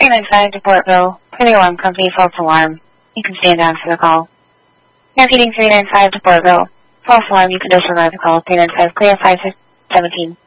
395 to Portville. For the alarm company, false alarm. You can stand down for the call. Repeating 395 to Portville. False alarm, you can disregard the call. 395 clear 517.